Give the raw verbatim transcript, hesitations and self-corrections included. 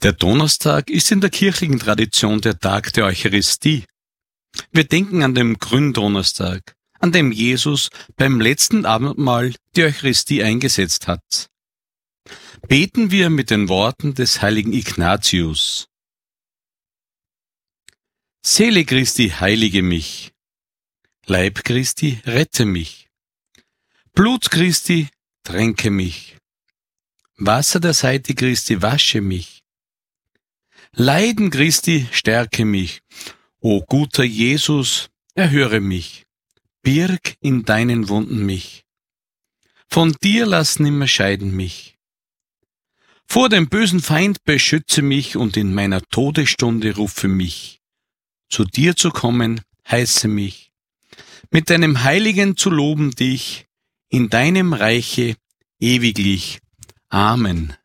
Der Donnerstag ist in der kirchlichen Tradition der Tag der Eucharistie. Wir denken an den Gründonnerstag, an dem Jesus beim letzten Abendmahl die Eucharistie eingesetzt hat. Beten wir mit den Worten des heiligen Ignatius. Seele Christi, heilige mich. Leib Christi, rette mich. Blut Christi, tränke mich. Wasser der Seite Christi, wasche mich. Leiden Christi, stärke mich. O guter Jesus, erhöre mich. Birg in deinen Wunden mich. Von dir lass nimmer scheiden mich. Vor dem bösen Feind beschütze mich und in meiner Todesstunde rufe mich. Zu dir zu kommen, heiße mich. Mit deinem Heiligen zu loben dich, in deinem Reiche ewiglich. Amen.